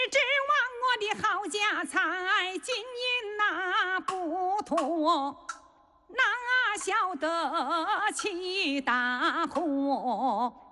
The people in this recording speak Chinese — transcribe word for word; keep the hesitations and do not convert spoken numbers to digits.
指望我的好家财，金银那不多，哪晓得起大祸？